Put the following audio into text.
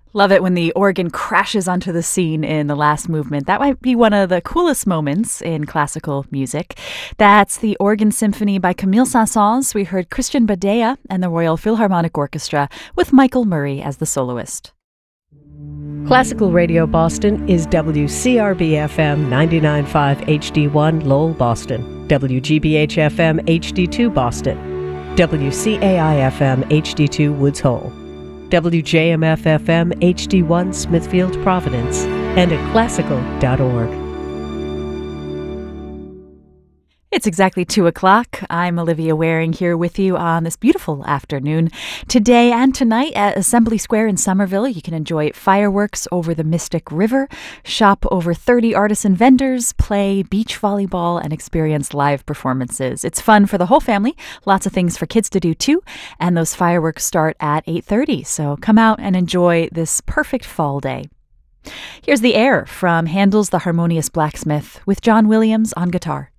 Love it when the organ crashes onto the scene in the last movement. That might be one of the coolest moments in classical music. That's the Organ Symphony by Camille Saint-Saëns. We heard Christian Badea and the Royal Philharmonic Orchestra with Michael Murray as the soloist. Classical Radio Boston is WCRB-FM 99.5 HD1 Lowell, Boston, WGBH-FM HD2 Boston, WCAI-FM HD2 Woods Hole, WJMF-FM HD1 Smithfield, Providence, and at classical.org. It's exactly 2 o'clock. I'm Olivia Waring here with you on this beautiful afternoon. Today and tonight at Assembly Square in Somerville, you can enjoy fireworks over the Mystic River, shop over 30 artisan vendors, play beach volleyball, and experience live performances. It's fun for the whole family. Lots of things for kids to do too. And those fireworks start at 8:30. So come out and enjoy this perfect fall day. Here's The Air from Handel's The Harmonious Blacksmith with John Williams on guitar.